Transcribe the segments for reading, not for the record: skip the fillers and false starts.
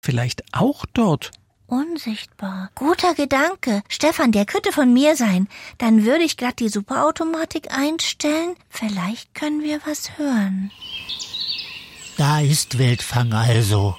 vielleicht auch dort. Unsichtbar. Guter Gedanke. Stefan, der könnte von mir sein. Dann würde ich glatt die Superautomatik einstellen. Vielleicht können wir was hören. Da ist Wildfang also.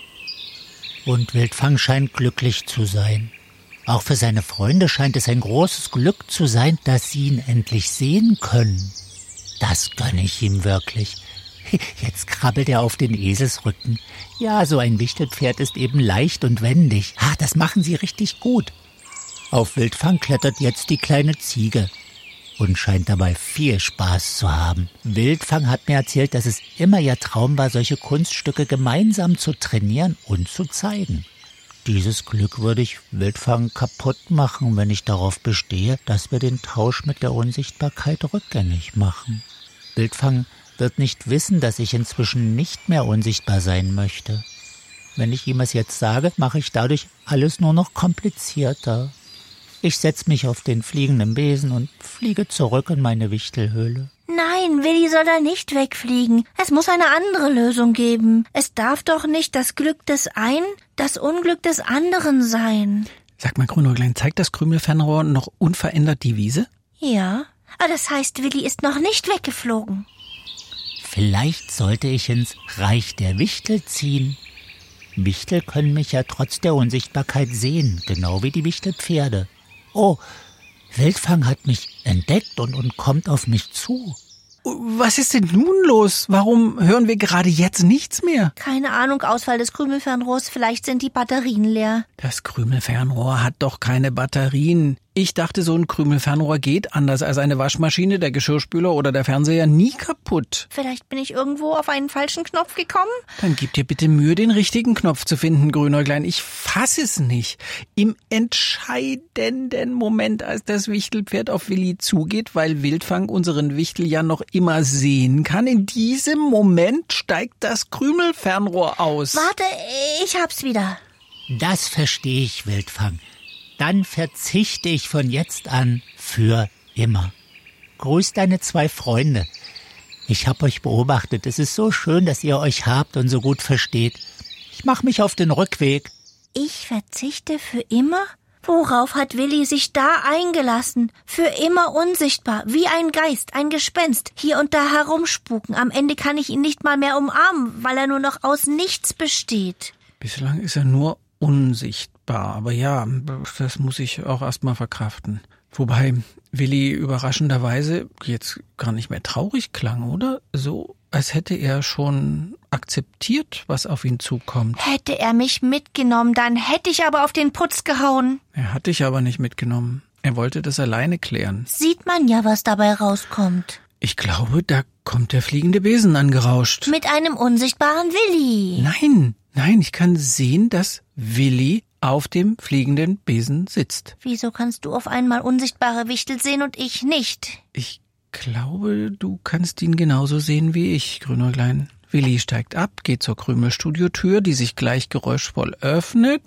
Und Wildfang scheint glücklich zu sein. Auch für seine Freunde scheint es ein großes Glück zu sein, dass sie ihn endlich sehen können. Das gönne ich ihm wirklich. Jetzt krabbelt er auf den Eselsrücken. Ja, so ein Wichtelpferd ist eben leicht und wendig. Das machen sie richtig gut. Auf Wildfang klettert jetzt die kleine Ziege und scheint dabei viel Spaß zu haben. Wildfang hat mir erzählt, dass es immer ihr Traum war, solche Kunststücke gemeinsam zu trainieren und zu zeigen. Dieses Glück würde ich Wildfang kaputt machen, wenn ich darauf bestehe, dass wir den Tausch mit der Unsichtbarkeit rückgängig machen. Wildfang wird nicht wissen, dass ich inzwischen nicht mehr unsichtbar sein möchte. Wenn ich ihm es jetzt sage, mache ich dadurch alles nur noch komplizierter. Ich setze mich auf den fliegenden Besen und fliege zurück in meine Wichtelhöhle. Nein, Willi soll da nicht wegfliegen. Es muss eine andere Lösung geben. Es darf doch nicht das Glück des einen, das Unglück des anderen sein. Sag mal, Grünäuglein, zeigt das Krümelfernrohr noch unverändert die Wiese? Ja, aber das heißt, Willi ist noch nicht weggeflogen. Vielleicht sollte ich ins Reich der Wichtel ziehen. Wichtel können mich ja trotz der Unsichtbarkeit sehen, genau wie die Wichtelpferde. Oh, Wildfang hat mich entdeckt und kommt auf mich zu. Was ist denn nun los? Warum hören wir gerade jetzt nichts mehr? Keine Ahnung, Ausfall des Krümelfernrohrs, vielleicht sind die Batterien leer. Das Krümelfernrohr hat doch keine Batterien. Ich dachte, so ein Krümelfernrohr geht anders als eine Waschmaschine, der Geschirrspüler oder der Fernseher nie kaputt. Vielleicht bin ich irgendwo auf einen falschen Knopf gekommen? Dann gib dir bitte Mühe, den richtigen Knopf zu finden, Grünäuglein. Ich fass es nicht. Im entscheidenden Moment, als das Wichtelpferd auf Willi zugeht, weil Wildfang unseren Wichtel ja noch immer sehen kann, in diesem Moment steigt das Krümelfernrohr aus. Warte, ich hab's wieder. Das verstehe ich, Wildfang. Dann verzichte ich von jetzt an für immer. Grüß deine 2 Freunde. Ich habe euch beobachtet. Es ist so schön, dass ihr euch habt und so gut versteht. Ich mache mich auf den Rückweg. Ich verzichte für immer? Worauf hat Willi sich da eingelassen? Für immer unsichtbar, wie ein Geist, ein Gespenst, hier und da herumspuken. Am Ende kann ich ihn nicht mal mehr umarmen, weil er nur noch aus nichts besteht. Bislang ist er nur unsichtbar, aber ja, das muss ich auch erstmal verkraften. Wobei Willi überraschenderweise jetzt gar nicht mehr traurig klang, oder? So, als hätte er schon akzeptiert, was auf ihn zukommt. Hätte er mich mitgenommen, dann hätte ich aber auf den Putz gehauen. Er hat dich aber nicht mitgenommen. Er wollte das alleine klären. Sieht man ja, was dabei rauskommt. Ich glaube, da kommt der fliegende Besen angerauscht. Mit einem unsichtbaren Willi. Nein, ich kann sehen, dass Willi auf dem fliegenden Besen sitzt. Wieso kannst du auf einmal unsichtbare Wichtel sehen und ich nicht? Ich glaube, du kannst ihn genauso sehen wie ich, Grünäuglein. Willi steigt ab, geht zur Krümelstudiotür, die sich gleich geräuschvoll öffnet.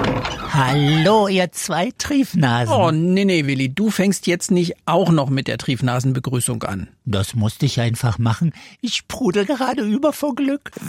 Hallo, ihr 2 Triefnasen. Oh, nee, Willi, du fängst jetzt nicht auch noch mit der Triefnasenbegrüßung an. Das musste ich einfach machen. Ich sprudel gerade über vor Glück.